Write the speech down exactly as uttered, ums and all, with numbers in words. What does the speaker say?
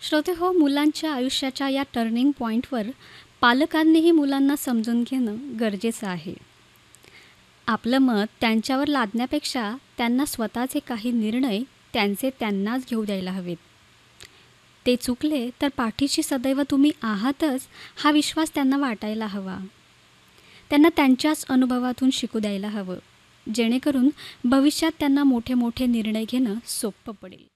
श्रोते हो, मुलांच्या आयुष्याच्या या टर्निंग पॉइंटवर पालकांनीही मुलांना समजून घेणं गरजेचं आहे. आपलं मत त्यांच्यावर लादण्यापेक्षा त्यांना स्वतःचे काही निर्णय त्यांचे त्यांनाच घेऊ द्यायला हवेत. ते चुकले तर पाठीशी सदैव तुम्ही आहातच हा विश्वास त्यांना वाटायला हवा. त्यांना त्यांच्याच अनुभवातून शिकू द्यायला हवं, जेणेकरून भविष्यात त्यांना मोठे मोठे निर्णय घेणं सोपं पडेल.